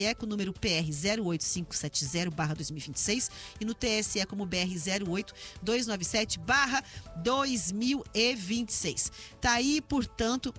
com o número PR 08570/2026 e no TSE como BR 08297/2026. Tá aí, portanto,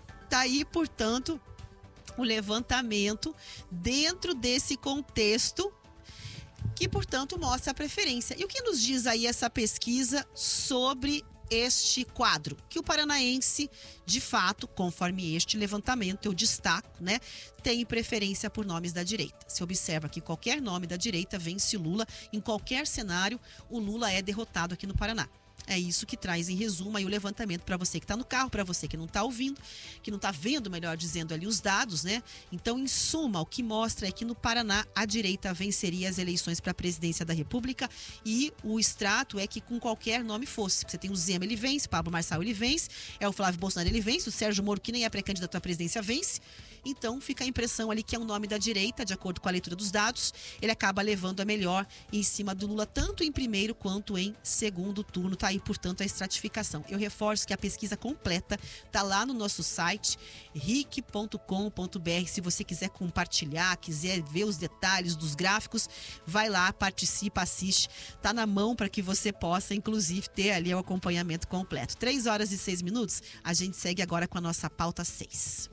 o levantamento dentro desse contexto que, portanto, mostra a preferência. E o que nos diz aí essa pesquisa sobre este quadro? Que o paranaense, de fato, conforme este levantamento, eu destaco, né, tem preferência por nomes da direita. Se observa que qualquer nome da direita vence Lula, em qualquer cenário, o Lula é derrotado aqui no Paraná. É isso que traz em resumo aí o levantamento para você que está no carro, para você que não está ouvindo, que não está vendo, melhor dizendo, ali os dados, né? Então, em suma, o que mostra é que no Paraná a direita venceria as eleições para a presidência da República e o extrato é que com qualquer nome fosse. Você tem o Zema, ele vence, o Pablo Marçal, ele vence, o Flávio Bolsonaro, ele vence, o Sérgio Moro, que nem é pré-candidato à presidência, vence. Então, fica a impressão ali que é um nome da direita, de acordo com a leitura dos dados, ele acaba levando a melhor em cima do Lula, tanto em primeiro quanto em segundo turno. Tá aí, portanto, a estratificação. Eu reforço que a pesquisa completa tá lá no nosso site, ric.com.br. Se você quiser compartilhar, quiser ver os detalhes dos gráficos, vai lá, participa, assiste. Tá na mão para que você possa, inclusive, ter ali o acompanhamento completo. 3h06. A gente segue agora com a nossa pauta 6.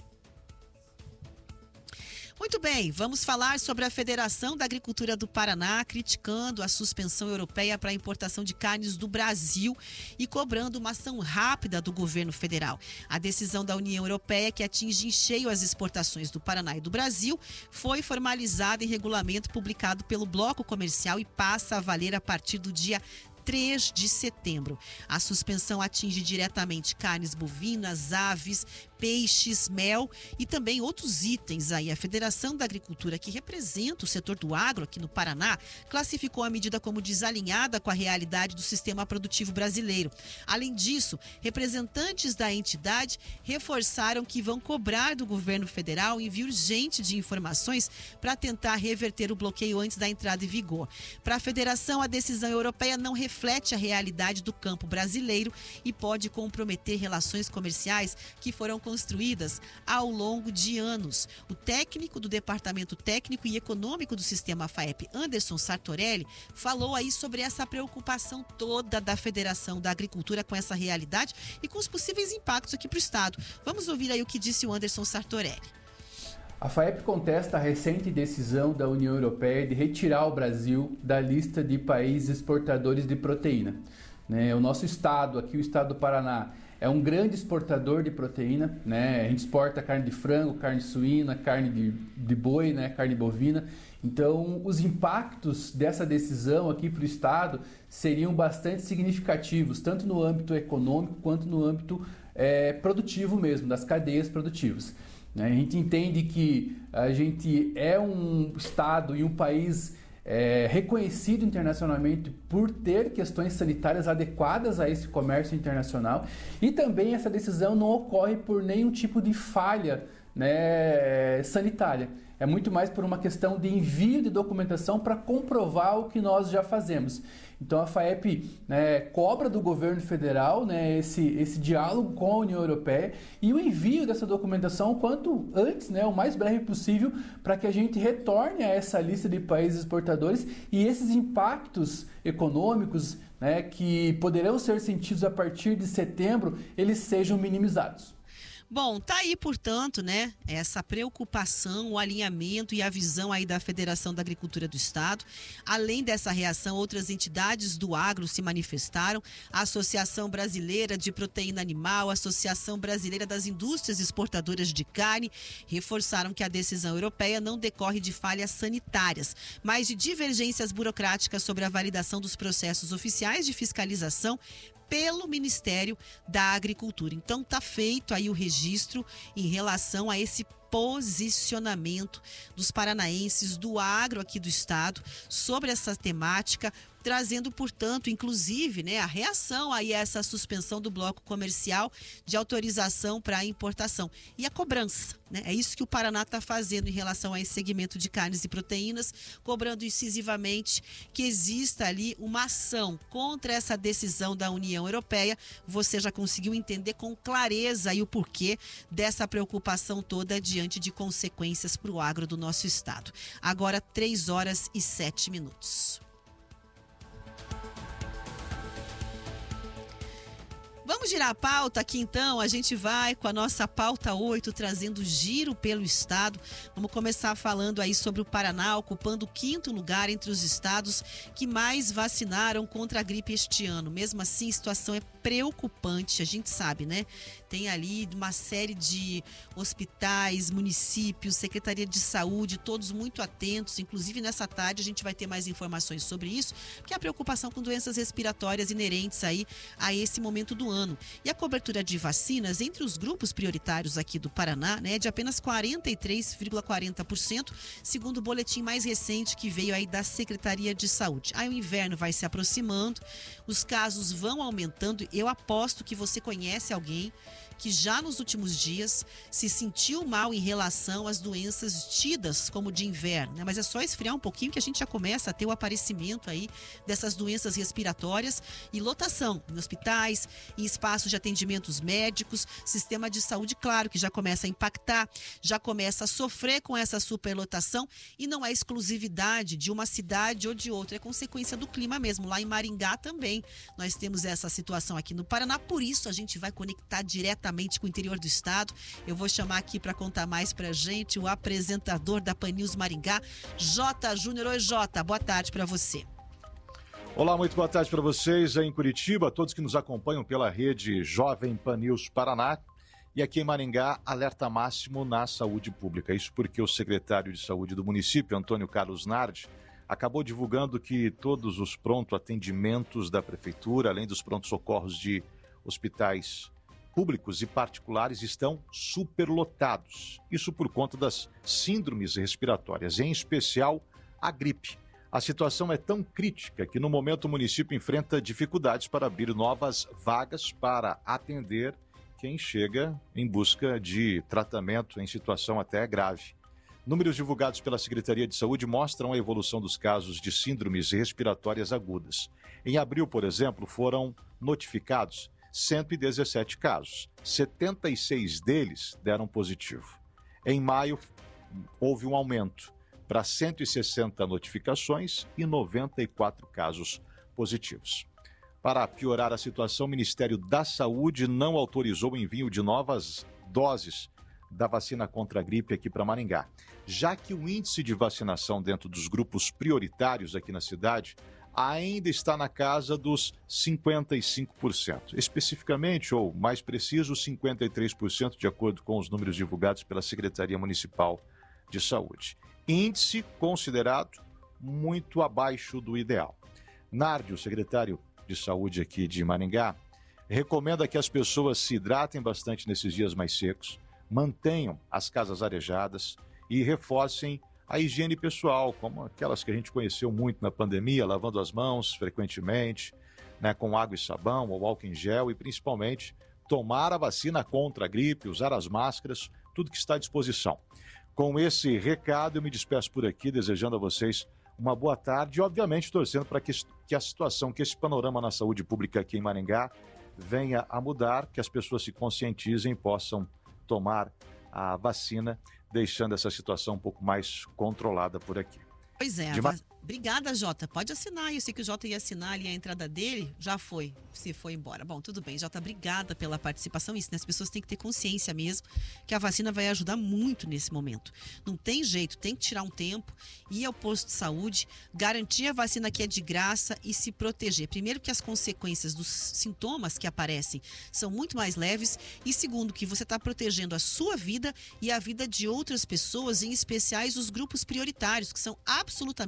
Muito bem, vamos falar sobre a Federação da Agricultura do Paraná criticando a suspensão europeia para a importação de carnes do Brasil e cobrando uma ação rápida do governo federal. A decisão da União Europeia, que atinge em cheio as exportações do Paraná e do Brasil, foi formalizada em regulamento publicado pelo Bloco Comercial e passa a valer a partir do dia 3 de setembro. A suspensão atinge diretamente carnes bovinas, aves, peixes, mel e também outros itens aí. A Federação da Agricultura, que representa o setor do agro aqui no Paraná, classificou a medida como desalinhada com a realidade do sistema produtivo brasileiro. Além disso, representantes da entidade reforçaram que vão cobrar do governo federal envio urgente de informações para tentar reverter o bloqueio antes da entrada em vigor. Para a Federação, a decisão europeia não reflete a realidade do campo brasileiro e pode comprometer relações comerciais que foram construídas ao longo de anos. O técnico do Departamento Técnico e Econômico do Sistema FAEP, Anderson Sartorelli, falou aí sobre essa preocupação toda da Federação da Agricultura com essa realidade e com os possíveis impactos aqui para o Estado. Vamos ouvir aí o que disse o Anderson Sartorelli. A FAEP contesta a recente decisão da União Europeia de retirar o Brasil da lista de países exportadores de proteína. O nosso estado, aqui o estado do Paraná, é um grande exportador de proteína. A gente exporta carne de frango, carne suína, carne de boi, carne bovina. Então, os impactos dessa decisão aqui para o estado seriam bastante significativos, tanto no âmbito econômico quanto no âmbito produtivo mesmo, das cadeias produtivas. A gente entende que a gente é um estado e um país reconhecido internacionalmente por ter questões sanitárias adequadas a esse comércio internacional e também essa decisão não ocorre por nenhum tipo de falha sanitária. É muito mais por uma questão de envio de documentação para comprovar o que nós já fazemos. Então a FAEP cobra do governo federal esse diálogo com a União Europeia e o envio dessa documentação o quanto antes, o mais breve possível, para que a gente retorne a essa lista de países exportadores e esses impactos econômicos que poderão ser sentidos a partir de setembro, eles sejam minimizados. Bom, tá aí, portanto, essa preocupação, o alinhamento e a visão aí da Federação da Agricultura do Estado. Além dessa reação, outras entidades do agro se manifestaram. A Associação Brasileira de Proteína Animal, a Associação Brasileira das Indústrias Exportadoras de Carne, reforçaram que a decisão europeia não decorre de falhas sanitárias, mas de divergências burocráticas sobre a validação dos processos oficiais de fiscalização pelo Ministério da Agricultura. Então tá feito aí o registro em relação a esse posicionamento dos paranaenses do agro aqui do estado sobre essa temática, trazendo, portanto, inclusive, né, a reação aí a essa suspensão do bloco comercial de autorização para importação. E a cobrança, né? É isso que o Paraná está fazendo em relação a esse segmento de carnes e proteínas, cobrando incisivamente que exista ali uma ação contra essa decisão da União Europeia. Você já conseguiu entender com clareza aí o porquê dessa preocupação toda diante de consequências para o agro do nosso estado. Agora, 3h07. Vamos girar a pauta aqui então, a gente vai com a nossa pauta 8, trazendo giro pelo estado. Vamos começar falando aí sobre o Paraná, ocupando o 5º lugar entre os estados que mais vacinaram contra a gripe este ano. Mesmo assim, a situação é preocupante, a gente sabe, né? Tem ali uma série de hospitais, municípios, Secretaria de Saúde, todos muito atentos. Inclusive, nessa tarde, a gente vai ter mais informações sobre isso, que é a preocupação com doenças respiratórias inerentes aí a esse momento do ano. E a cobertura de vacinas entre os grupos prioritários aqui do Paraná, né, é de apenas 43,40%, segundo o boletim mais recente que veio aí da Secretaria de Saúde. Aí o inverno vai se aproximando, os casos vão aumentando. Eu aposto que você conhece alguém que já nos últimos dias se sentiu mal em relação às doenças tidas como de inverno, né? Mas é só esfriar um pouquinho que a gente já começa a ter o aparecimento aí dessas doenças respiratórias e lotação em hospitais, em espaços de atendimentos médicos, sistema de saúde, claro, que já começa a impactar, já começa a sofrer com essa superlotação, e não é exclusividade de uma cidade ou de outra, é consequência do clima mesmo. Lá em Maringá também nós temos essa situação aqui no Paraná, por isso a gente vai conectar diretamente com o interior do estado. Eu vou chamar aqui para contar mais pra gente o apresentador da Pan News Maringá, Jota Júnior. Oi, Jota, boa tarde para você. Olá, muito boa tarde para vocês aí em Curitiba, todos que nos acompanham pela rede Jovem Pan News Paraná. E aqui em Maringá, alerta máximo na saúde pública. Isso porque o secretário de saúde do município, Antônio Carlos Nardi, acabou divulgando que todos os pronto-atendimentos da prefeitura, além dos pronto-socorros de hospitais públicos e particulares, estão superlotados. Isso por conta das síndromes respiratórias, em especial a gripe. A situação é tão crítica que no momento o município enfrenta dificuldades para abrir novas vagas para atender quem chega em busca de tratamento em situação até grave. Números divulgados pela Secretaria de Saúde mostram a evolução dos casos de síndromes respiratórias agudas. Em abril, por exemplo, foram notificados 117 casos, 76 deles deram positivo. Em maio, houve um aumento para 160 notificações e 94 casos positivos. Para piorar a situação, o Ministério da Saúde não autorizou o envio de novas doses da vacina contra a gripe aqui para Maringá, já que o índice de vacinação dentro dos grupos prioritários aqui na cidade ainda está na casa dos 55%. Especificamente, ou mais preciso, 53%, de acordo com os números divulgados pela Secretaria Municipal de Saúde. Índice considerado muito abaixo do ideal. Nardi, o secretário de Saúde aqui de Maringá, recomenda que as pessoas se hidratem bastante nesses dias mais secos, mantenham as casas arejadas e reforcem a higiene pessoal, como aquelas que a gente conheceu muito na pandemia, lavando as mãos frequentemente, né, com água e sabão ou álcool em gel, e principalmente tomar a vacina contra a gripe, usar as máscaras, tudo que está à disposição. Com esse recado, eu me despeço por aqui, desejando a vocês uma boa tarde e, obviamente, torcendo para que a situação, que esse panorama na saúde pública aqui em Maringá venha a mudar, que as pessoas se conscientizem e possam tomar a vacina, deixando essa situação um pouco mais controlada por aqui. Pois é, obrigada, Jota. Pode assinar. Eu sei que o Jota ia assinar ali a entrada dele. Já foi, se foi embora. Bom, tudo bem, Jota, obrigada pela participação. Isso, né? As pessoas têm que ter consciência mesmo que a vacina vai ajudar muito nesse momento. Não tem jeito, tem que tirar um tempo, ir ao posto de saúde, garantir a vacina que é de graça e se proteger. Primeiro, que as consequências dos sintomas que aparecem são muito mais leves, e segundo, que você está protegendo a sua vida e a vida de outras pessoas, em especiais os grupos prioritários, que são absolutamente mais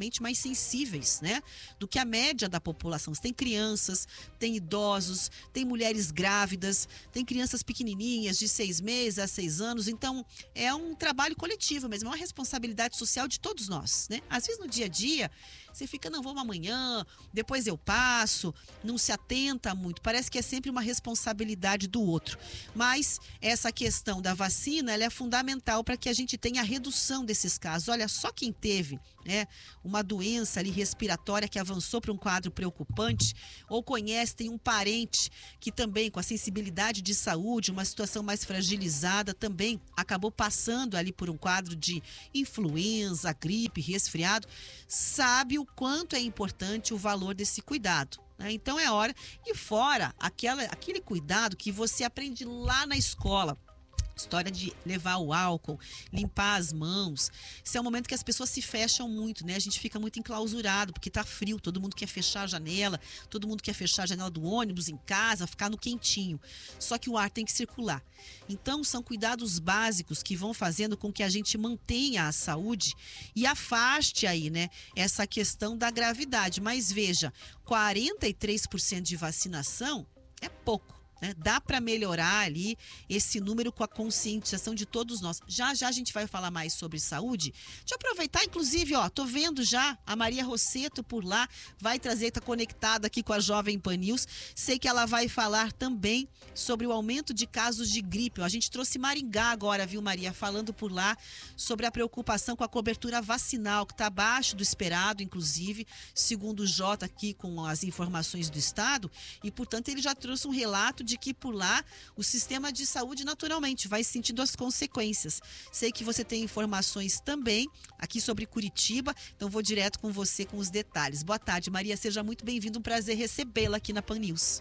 sensíveis, né, do que a média da população. Você tem crianças, tem idosos, tem mulheres grávidas, tem crianças pequenininhas de 6 meses a 6 anos. Então, é um trabalho coletivo mesmo, é uma responsabilidade social de todos nós, né? Às vezes no dia a dia, você fica, não, vamos amanhã, depois eu passo, não se atenta muito. Parece que é sempre uma responsabilidade do outro. Mas essa questão da vacina, ela é fundamental para que a gente tenha a redução desses casos. Olha, só quem teve, né, uma doença ali respiratória que avançou para um quadro preocupante, ou conhece, tem um parente que também com a sensibilidade de saúde, uma situação mais fragilizada, também acabou passando ali por um quadro de influenza, gripe, resfriado, sabe o quanto é importante o valor desse cuidado, né? Então é hora, e fora aquele cuidado que você aprende lá na escola. História de levar o álcool, limpar as mãos. Esse é um momento que as pessoas se fecham muito, né? A gente fica muito enclausurado, porque tá frio, todo mundo quer fechar a janela, todo mundo quer fechar a janela do ônibus, em casa, ficar no quentinho. Só que o ar tem que circular. Então, são cuidados básicos que vão fazendo com que a gente mantenha a saúde e afaste aí, né, essa questão da gravidade. Mas veja, 43% de vacinação é pouco. Né? Dá para melhorar ali esse número com a conscientização de todos nós. Já já a gente vai falar mais sobre saúde. Deixa eu aproveitar, inclusive, ó, tô vendo já a Maria Rosseto por lá, vai trazer, tá conectada aqui com a Jovem Pan News. Sei que ela vai falar também sobre o aumento de casos de gripe. A gente trouxe Maringá agora, viu, Maria, falando por lá sobre a preocupação com a cobertura vacinal, que está abaixo do esperado, inclusive, segundo o Jota aqui com as informações do Estado, e, portanto, ele já trouxe um relato de que por lá o sistema de saúde naturalmente vai sentindo as consequências. Sei que você tem informações também aqui sobre Curitiba, então vou direto com você com os detalhes. Boa tarde, Maria, seja muito bem-vinda, um prazer recebê-la aqui na Pan News.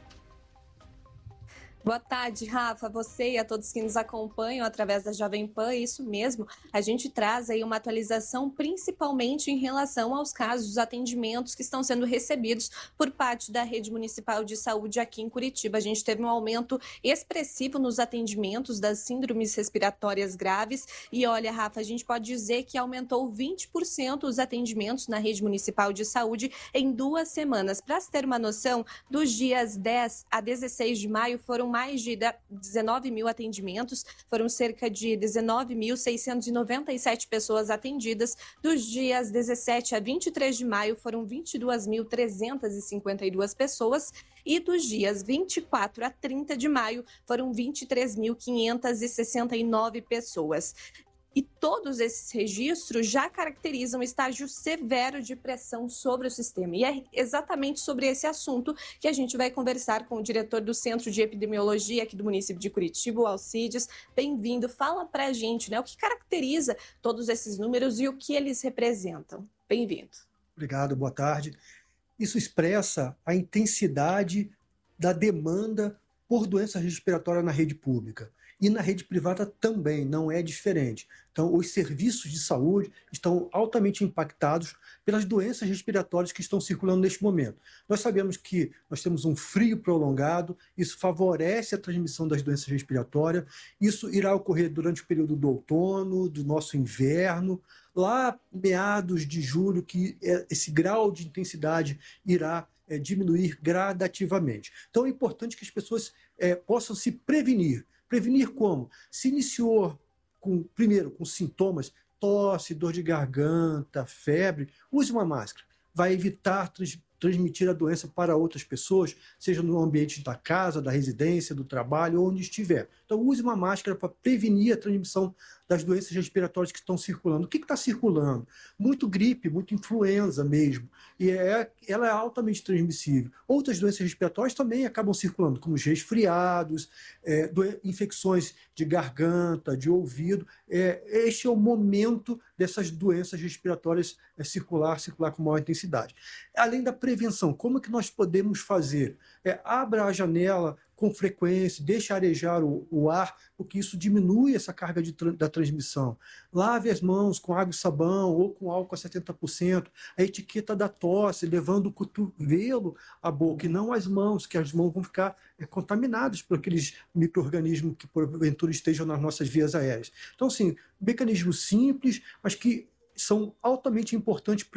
Boa tarde, Rafa, você e a todos que nos acompanham através da Jovem Pan, isso mesmo, a gente traz aí uma atualização principalmente em relação aos casos, os atendimentos que estão sendo recebidos por parte da Rede Municipal de Saúde aqui em Curitiba. A gente teve um aumento expressivo nos atendimentos das síndromes respiratórias graves e olha, Rafa, a gente pode dizer que aumentou 20% os atendimentos na Rede Municipal de Saúde em 2 semanas. Para se ter uma noção, dos dias 10 a 16 de maio foram mais de 19 mil atendimentos, foram cerca de 19.697 pessoas atendidas. Dos dias 17 a 23 de maio foram 22.352 pessoas e dos dias 24 a 30 de maio foram 23.569 pessoas. E todos esses registros já caracterizam estágio severo de pressão sobre o sistema. E é exatamente sobre esse assunto que a gente vai conversar com o diretor do Centro de Epidemiologia aqui do município de Curitiba, o Alcides. Bem-vindo. Fala pra gente, né, o que caracteriza todos esses números e o que eles representam. Bem-vindo. Obrigado, boa tarde. Isso expressa a intensidade da demanda por doença respiratória na rede pública. E na rede privada também não é diferente. Então, os serviços de saúde estão altamente impactados pelas doenças respiratórias que estão circulando neste momento. Nós sabemos que nós temos um frio prolongado, isso favorece a transmissão das doenças respiratórias, isso irá ocorrer durante o período do outono, do nosso inverno, lá meados de julho, que esse grau de intensidade irá diminuir gradativamente. Então, é importante que as pessoas possam se prevenir. Prevenir como? Se iniciou primeiro com sintomas, tosse, dor de garganta, febre, use uma máscara. Vai evitar transmitir a doença para outras pessoas, seja no ambiente da casa, da residência, do trabalho, onde estiver. Então, use uma máscara para prevenir a transmissão das doenças respiratórias que estão circulando. O que está circulando? Muito gripe, muito influenza mesmo. E ela é altamente transmissível. Outras doenças respiratórias também acabam circulando, como os resfriados, infecções de garganta, de ouvido. Este é o momento dessas doenças respiratórias circular com maior intensidade. Além da prevenção, como é que nós podemos fazer? Abra a janela com frequência, deixe arejar o ar, porque isso diminui essa carga da transmissão. Lave as mãos com água e sabão ou com álcool a 70%. A etiqueta da tosse, levando o cotovelo à boca e não as mãos, que as mãos vão ficar contaminadas por aqueles micro-organismos que porventura estejam nas nossas vias aéreas. Então, assim, mecanismos simples, mas que são altamente importantes para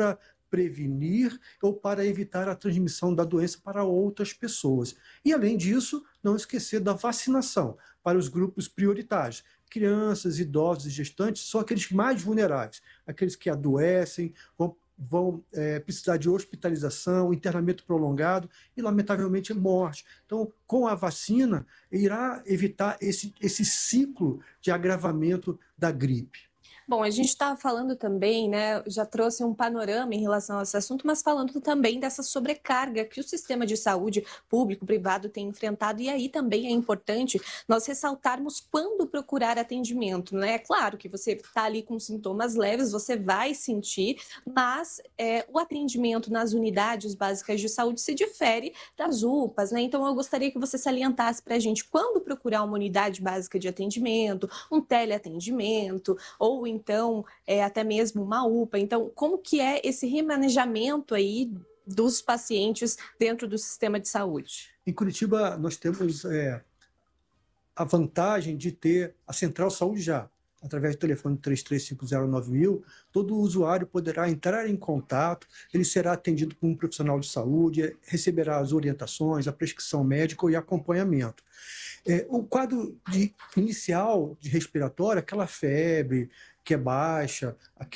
prevenir ou para evitar a transmissão da doença para outras pessoas. E, além disso, não esquecer da vacinação para os grupos prioritários. Crianças, idosos e gestantes são aqueles mais vulneráveis, aqueles que adoecem, vão precisar de hospitalização, internamento prolongado e, lamentavelmente, morte. Então, com a vacina, irá evitar esse ciclo de agravamento da gripe. Bom, a gente estava falando também, né, já trouxe um panorama em relação a esse assunto, mas falando também dessa sobrecarga que o sistema de saúde público, privado tem enfrentado, e aí também é importante nós ressaltarmos quando procurar atendimento, né? É claro que você está ali com sintomas leves, você vai sentir, mas o atendimento nas unidades básicas de saúde se difere das UPAs, né? Então eu gostaria que você salientasse para a gente quando procurar uma unidade básica de atendimento, um teleatendimento, ou então até mesmo uma UPA. Então, como que é esse remanejamento aí dos pacientes dentro do sistema de saúde? Em Curitiba, nós temos a vantagem de ter a Central Saúde Já. Através do telefone 33509000, todo usuário poderá entrar em contato, ele será atendido por um profissional de saúde, receberá as orientações, a prescrição médica e acompanhamento. O quadro inicial de respiratório, aquela febre que é baixa,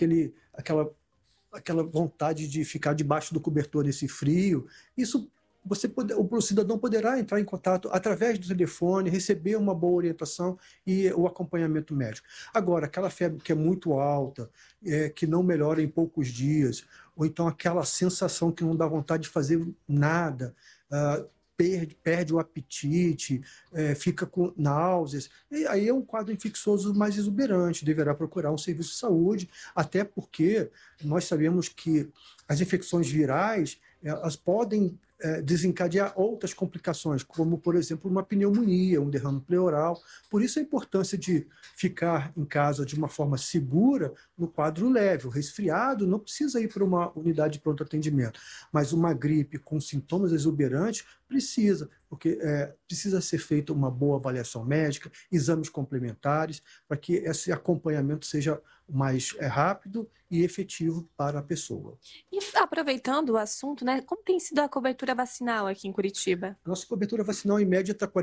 aquela vontade de ficar debaixo do cobertor nesse frio, isso o cidadão poderá entrar em contato através do telefone, receber uma boa orientação e o acompanhamento médico. Agora, aquela febre que é muito alta, que não melhora em poucos dias, ou então aquela sensação que não dá vontade de fazer nada, perde o apetite, fica com náuseas, e aí é um quadro infeccioso mais exuberante, deverá procurar um serviço de saúde, até porque nós sabemos que as infecções virais elas podem desencadear outras complicações, como, por exemplo, uma pneumonia, um derrame pleural. Por isso a importância de ficar em casa de uma forma segura no quadro leve. O resfriado não precisa ir para uma unidade de pronto atendimento, mas uma gripe com sintomas exuberantes precisa, porque precisa ser feita uma boa avaliação médica, exames complementares, para que esse acompanhamento seja mais rápido e efetivo para a pessoa. E aproveitando o assunto, né, como tem sido a cobertura vacinal aqui em Curitiba? Nossa cobertura vacinal, em média, está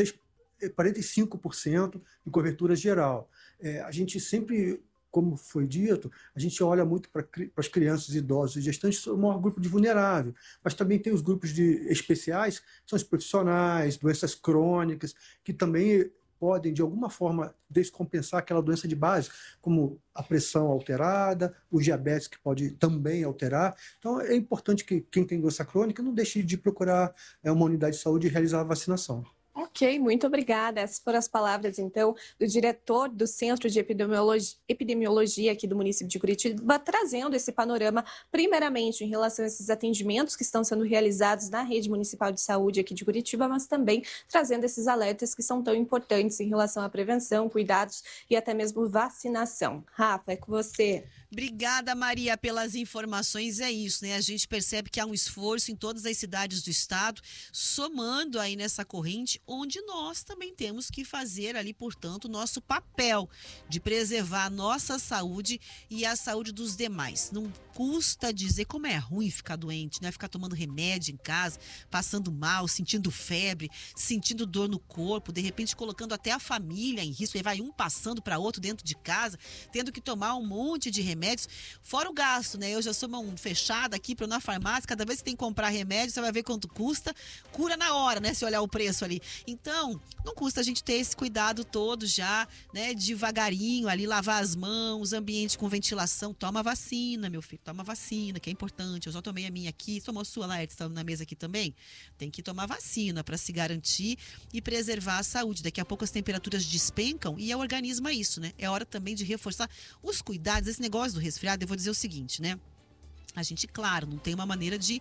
45% de cobertura geral. A gente sempre, como foi dito, a gente olha muito para as crianças, idosos e gestantes, são o maior grupo de vulnerável, mas também tem os grupos especiais, que são os profissionais, doenças crônicas, que também podem, de alguma forma, descompensar aquela doença de base, como a pressão alterada, o diabetes, que pode também alterar. Então, é importante que quem tem doença crônica não deixe de procurar uma unidade de saúde e realizar a vacinação. Ok, muito obrigada. Essas foram as palavras, então, do diretor do Centro de Epidemiologia aqui do município de Curitiba, trazendo esse panorama, primeiramente, em relação a esses atendimentos que estão sendo realizados na rede municipal de saúde aqui de Curitiba, mas também trazendo esses alertas que são tão importantes em relação à prevenção, cuidados e até mesmo vacinação. Rafa, é com você. Obrigada, Maria, pelas informações. É isso, né? A gente percebe que há um esforço em todas as cidades do estado, somando aí nessa corrente, onde nós também temos que fazer ali, portanto, o nosso papel de preservar a nossa saúde e a saúde dos demais. Não custa dizer como é ruim ficar doente, né? Ficar tomando remédio em casa, passando mal, sentindo febre, sentindo dor no corpo, de repente colocando até a família em risco, aí vai um passando para outro dentro de casa, tendo que tomar um monte de remédios, fora o gasto, né? Eu já sou uma fechada aqui para ir na farmácia, cada vez que tem que comprar remédio, você vai ver quanto custa, cura na hora, né? Se olhar o preço ali. Então, não custa a gente ter esse cuidado todo já, né? Devagarinho ali, lavar as mãos, ambiente com ventilação, toma vacina, meu filho, toma vacina, que é importante. Eu já tomei a minha aqui, tomou a sua, Laerte, está na mesa aqui também? Tem que tomar vacina para se garantir e preservar a saúde. Daqui a pouco as temperaturas despencam e o organismo é isso, né? É hora também de reforçar os cuidados, esse negócio do resfriado. Eu vou dizer o seguinte, né? A gente, claro, não tem uma maneira de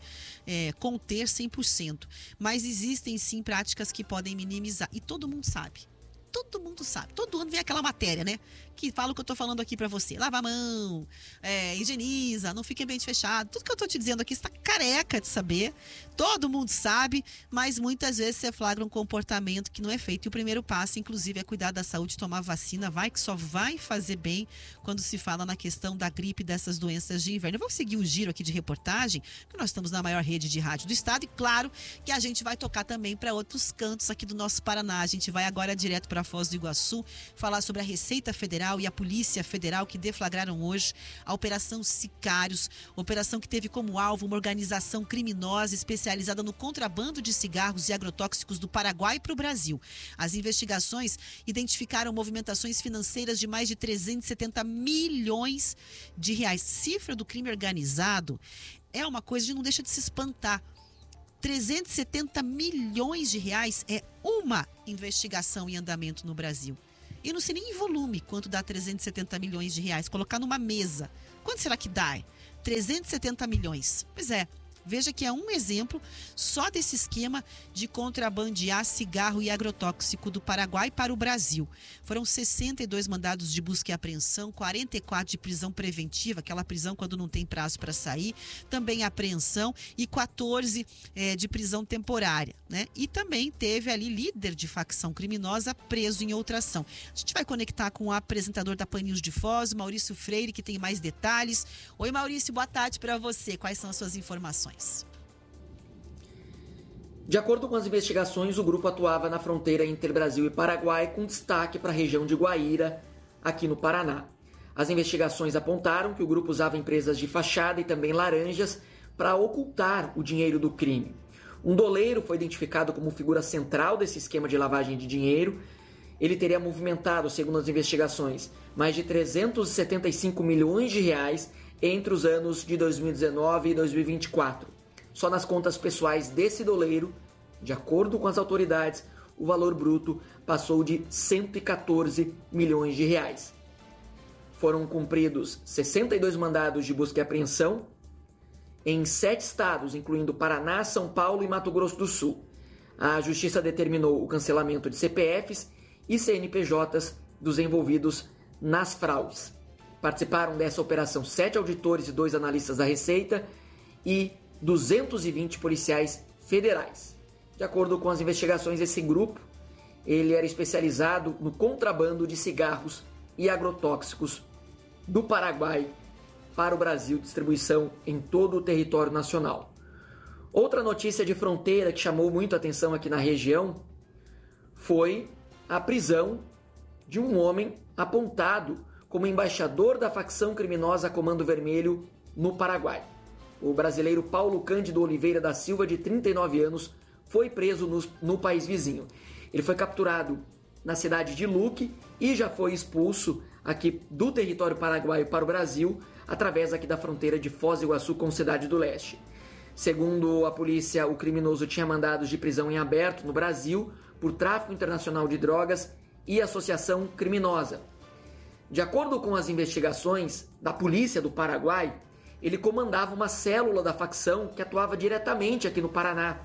conter 100%, mas existem sim práticas que podem minimizar. E todo mundo sabe. Todo mundo sabe. Todo ano vem aquela matéria, né? que fala o que eu tô falando aqui para você. Lava a mão, higieniza, não fique em ambiente fechado. Tudo que eu tô te dizendo aqui, você tá careca de saber. Todo mundo sabe, mas muitas vezes você flagra um comportamento que não é feito. E o primeiro passo, inclusive, é cuidar da saúde, tomar vacina. Vai que só vai fazer bem quando se fala na questão da gripe, dessas doenças de inverno. Eu vou seguir um giro aqui de reportagem, porque nós estamos na maior rede de rádio do estado. E claro que a gente vai tocar também para outros cantos aqui do nosso Paraná. A gente vai agora direto para Foz do Iguaçu, falar sobre a Receita Federal e a Polícia Federal que deflagraram hoje a Operação Sicários, operação que teve como alvo uma organização criminosa especializada no contrabando de cigarros e agrotóxicos do Paraguai para o Brasil. As investigações identificaram movimentações financeiras de mais de 370 milhões de reais. Cifra do crime organizado é uma coisa que não deixa de se espantar. 370 milhões de reais é uma investigação em andamento no Brasil. E não sei nem em volume quanto dá 370 milhões de reais. Colocar numa mesa, quanto será que dá? 370 milhões. Pois é. Veja que é um exemplo só desse esquema de contrabandear cigarro e agrotóxico do Paraguai para o Brasil. Foram 62 mandados de busca e apreensão, 44 de prisão preventiva, aquela prisão quando não tem prazo para sair, também apreensão e 14 de prisão temporária, né? E também teve ali líder de facção criminosa preso em outra ação. A gente vai conectar com o apresentador da Pan News de Foz, Maurício Freire, que tem mais detalhes. Oi, Maurício, boa tarde para você. Quais são as suas informações? De acordo com as investigações, o grupo atuava na fronteira entre Brasil e Paraguai, com destaque para a região de Guaíra, aqui no Paraná. As investigações apontaram que o grupo usava empresas de fachada e também laranjas para ocultar o dinheiro do crime. Um doleiro foi identificado como figura central desse esquema de lavagem de dinheiro. Ele teria movimentado, segundo as investigações, mais de 375 milhões de reais entre os anos de 2019 e 2024. Só nas contas pessoais desse doleiro, de acordo com as autoridades, o valor bruto passou de 114 milhões de reais. Foram cumpridos 62 mandados de busca e apreensão em 7 estados, incluindo Paraná, São Paulo e Mato Grosso do Sul. A Justiça determinou o cancelamento de CPFs e CNPJs dos envolvidos nas fraudes. Participaram dessa operação 7 auditores e 2 analistas da Receita e 220 policiais federais. De acordo com as investigações, esse grupo ele era especializado no contrabando de cigarros e agrotóxicos do Paraguai para o Brasil, distribuição em todo o território nacional. Outra notícia de fronteira que chamou muito a atenção aqui na região foi a prisão de um homem apontado como embaixador da facção criminosa Comando Vermelho no Paraguai. O brasileiro Paulo Cândido Oliveira da Silva, de 39 anos, foi preso no país vizinho. Ele foi capturado na cidade de Luque e já foi expulso aqui do território paraguaio para o Brasil, através aqui da fronteira de Foz do Iguaçu com Cidade do Leste. Segundo a polícia, o criminoso tinha mandados de prisão em aberto no Brasil por tráfico internacional de drogas e associação criminosa. De acordo com as investigações da polícia do Paraguai, ele comandava uma célula da facção que atuava diretamente aqui no Paraná.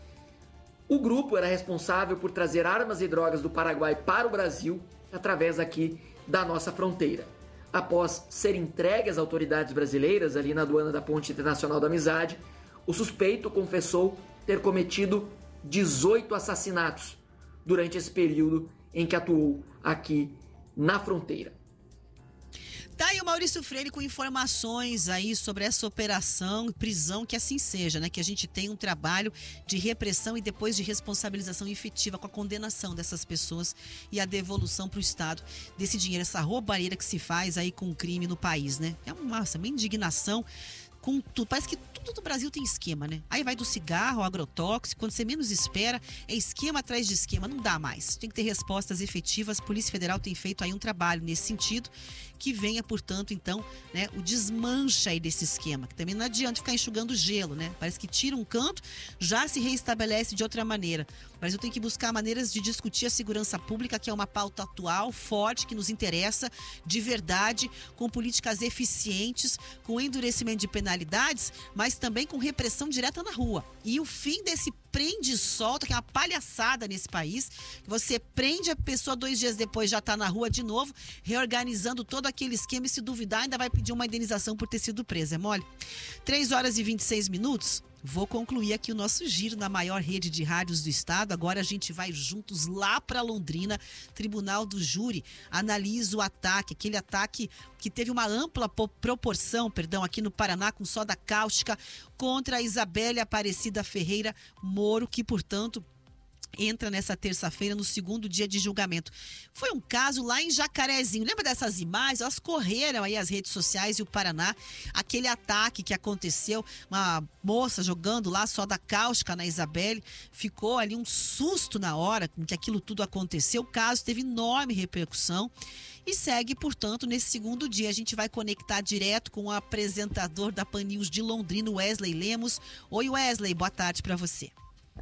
O grupo era responsável por trazer armas e drogas do Paraguai para o Brasil através aqui da nossa fronteira. Após ser entregue às autoridades brasileiras ali na aduana da Ponte Internacional da Amizade, o suspeito confessou ter cometido 18 assassinatos durante esse período em que atuou aqui na fronteira. Tá aí o Maurício Freire com informações aí sobre essa operação e prisão, que assim seja, né? Que a gente tenha um trabalho de repressão e depois de responsabilização efetiva com a condenação dessas pessoas e a devolução para o Estado desse dinheiro, essa roubalheira que se faz aí com o crime no país, né? É uma indignação com tudo. Parece que tudo no Brasil tem esquema, né? Aí vai do cigarro ao agrotóxico, quando você menos espera, é esquema atrás de esquema, não dá mais. Tem que ter respostas efetivas. A Polícia Federal tem feito aí um trabalho nesse sentido, que venha, portanto, então, né, o desmancha aí desse esquema, que também não adianta ficar enxugando gelo, né? Parece que tira um canto, já se reestabelece de outra maneira. O Brasil tem que buscar maneiras de discutir a segurança pública, que é uma pauta atual, forte, que nos interessa de verdade, com políticas eficientes, com endurecimento de penalidades criminalidades, mas também com repressão direta na rua. E o fim desse prende e solta, que é uma palhaçada nesse país. Você prende a pessoa, 2 dias depois já está na rua de novo, reorganizando todo aquele esquema e, se duvidar, ainda vai pedir uma indenização por ter sido presa. É mole? 3h26. Vou concluir aqui o nosso giro na maior rede de rádios do estado. Agora a gente vai juntos lá para Londrina. Tribunal do Júri analisa o ataque, aquele ataque que teve uma ampla proporção, aqui no Paraná, com soda cáustica, contra a Isabelle Aparecida Ferreira Moro, que, portanto, entra nessa terça-feira no 2º dia de julgamento. Foi um caso lá em Jacarezinho. Lembra dessas imagens? Elas correram aí as redes sociais e o Paraná. Aquele ataque que aconteceu, uma moça jogando lá soda cáustica na Isabelle. Ficou ali um susto na hora em que aquilo tudo aconteceu. O caso teve enorme repercussão e segue, portanto, nesse 2º dia. A gente vai conectar direto com o apresentador da Pan News de Londrina, Wesley Lemos. Oi, Wesley, boa tarde para você.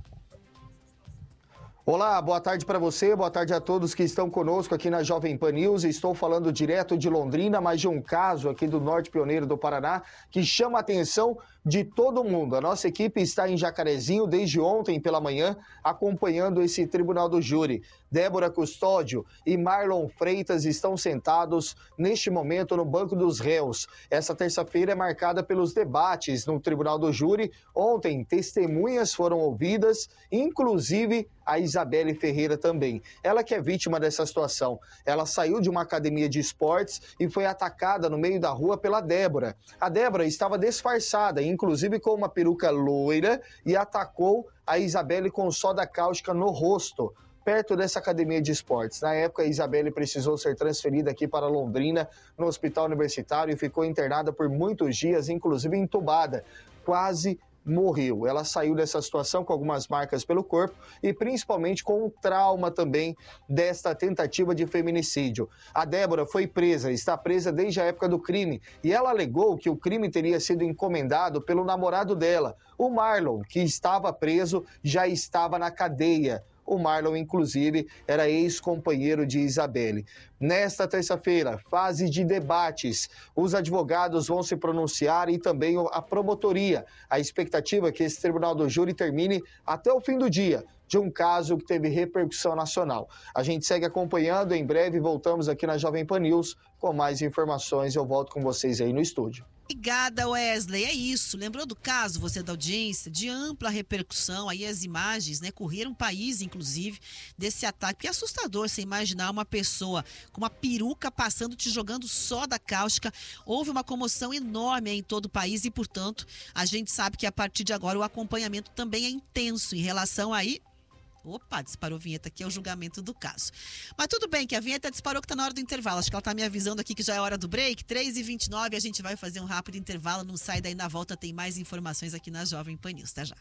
Olá, boa tarde para você, boa tarde a todos que estão conosco aqui na Jovem Pan News. Estou falando direto de Londrina, mas de um caso aqui do Norte Pioneiro do Paraná que chama a atenção de todo mundo. A nossa equipe está em Jacarezinho desde ontem pela manhã, acompanhando esse Tribunal do Júri. Débora Custódio e Marlon Freitas estão sentados neste momento no banco dos réus. Essa terça-feira é marcada pelos debates no Tribunal do Júri. Ontem, testemunhas foram ouvidas, inclusive a Isabelle Ferreira também. Ela que é vítima dessa situação. Ela saiu de uma academia de esportes e foi atacada no meio da rua pela Débora. A Débora estava disfarçada, inclusive com uma peruca loira, e atacou a Isabelle com soda cáustica no rosto, perto dessa academia de esportes. Na época, a Isabelle precisou ser transferida aqui para Londrina, no hospital universitário, e ficou internada por muitos dias, inclusive entubada. Quase morreu. Ela saiu dessa situação com algumas marcas pelo corpo e principalmente com um trauma também desta tentativa de feminicídio. A Débora foi presa, está presa desde a época do crime, e ela alegou que o crime teria sido encomendado pelo namorado dela, o Marlon, que estava preso, já estava na cadeia. O Marlon, inclusive, era ex-companheiro de Isabelle. Nesta terça-feira, fase de debates. Os advogados vão se pronunciar e também a promotoria. A expectativa é que esse Tribunal do Júri termine até o fim do dia, de um caso que teve repercussão nacional. A gente segue acompanhando. Em breve voltamos aqui na Jovem Pan News com mais informações. Eu volto com vocês aí no estúdio. Obrigada, Wesley. É isso. Lembrou do caso, você da audiência, de ampla repercussão. Aí as imagens, correram o país, inclusive, desse ataque. É assustador você imaginar uma pessoa com uma peruca passando, te jogando soda cáustica. Houve uma comoção enorme em todo o país e, portanto, a gente sabe que a partir de agora o acompanhamento também é intenso em relação aí. Opa, disparou a vinheta aqui, é o julgamento do caso. Mas tudo bem que a vinheta disparou, que está na hora do intervalo. Acho que ela está me avisando aqui que já é hora do break. 3h29, a gente vai fazer um rápido intervalo. Não sai daí, na volta tem mais informações aqui na Jovem Pan News. Até já.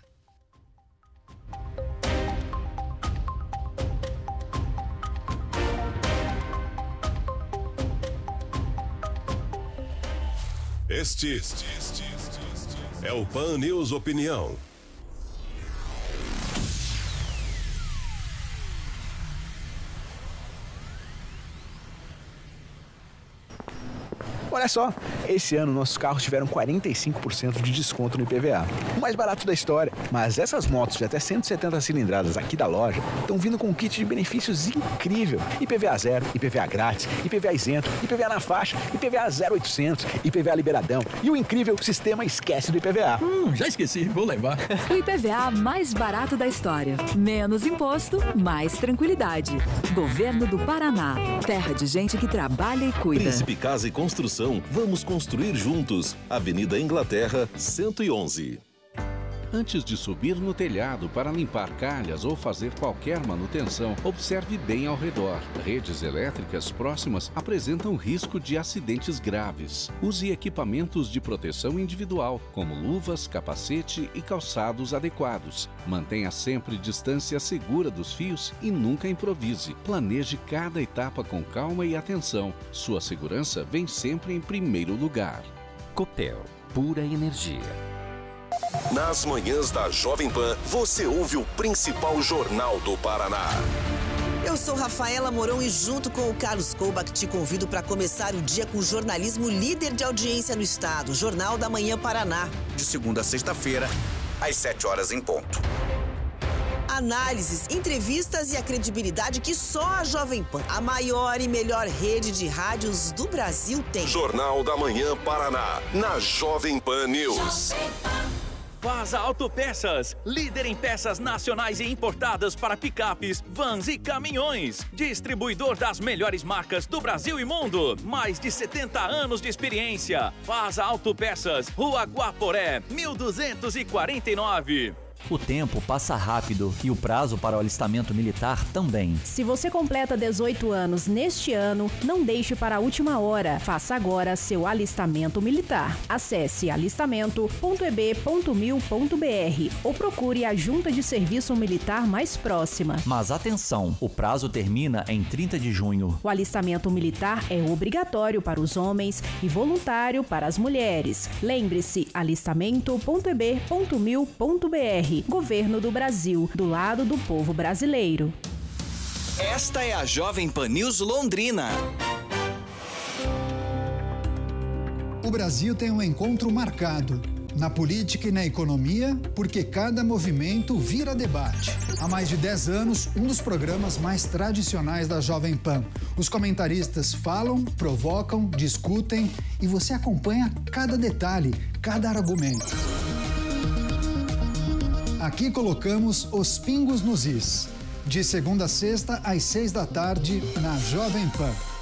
Este é o Pan News Opinião. Olha só, esse ano nossos carros tiveram 45% de desconto no IPVA. O mais barato da história. Mas essas motos de até 170 cilindradas aqui da loja estão vindo com um kit de benefícios incrível. IPVA zero, IPVA grátis, IPVA isento, IPVA na faixa, IPVA 0800, IPVA liberadão e o incrível sistema Esquece do IPVA. Já esqueci, vou levar. O IPVA mais barato da história. Menos imposto, mais tranquilidade. Governo do Paraná. Terra de gente que trabalha e cuida. Príncipe Casa e Construção. Vamos construir juntos. Avenida Inglaterra, 111. Antes de subir no telhado para limpar calhas ou fazer qualquer manutenção, observe bem ao redor. Redes elétricas próximas apresentam risco de acidentes graves. Use equipamentos de proteção individual, como luvas, capacete e calçados adequados. Mantenha sempre distância segura dos fios e nunca improvise. Planeje cada etapa com calma e atenção. Sua segurança vem sempre em primeiro lugar. Copel, pura energia. Nas manhãs da Jovem Pan, você ouve o principal jornal do Paraná. Eu sou Rafaela Moron e junto com o Carlos Koubach te convido para começar o dia com o jornalismo líder de audiência no estado, Jornal da Manhã Paraná. De segunda a sexta-feira, às 7 horas em ponto. Análises, entrevistas e a credibilidade que só a Jovem Pan, a maior e melhor rede de rádios do Brasil, tem. Jornal da Manhã Paraná, na Jovem Pan News. Vaza Autopeças, líder em peças nacionais e importadas para picapes, vans e caminhões. Distribuidor das melhores marcas do Brasil e mundo. Mais de 70 anos de experiência. Vaza Autopeças, Rua Guaporé, 1249. O tempo passa rápido e o prazo para o alistamento militar também. Se você completa 18 anos neste ano, não deixe para a última hora. Faça agora seu alistamento militar. Acesse alistamento.eb.mil.br ou procure a Junta de Serviço Militar mais próxima. Mas atenção, o prazo termina em 30 de junho. O alistamento militar é obrigatório para os homens e voluntário para as mulheres. Lembre-se, alistamento.eb.mil.br. Governo do Brasil, do lado do povo brasileiro. Esta é a Jovem Pan News Londrina. O Brasil tem um encontro marcado na política e na economia, porque cada movimento vira debate. Há mais de 10 anos, um dos programas mais tradicionais da Jovem Pan. Os comentaristas falam, provocam, discutem e você acompanha cada detalhe, cada argumento. Aqui colocamos os pingos nos is. De segunda a sexta, às 6 da tarde, na Jovem Pan.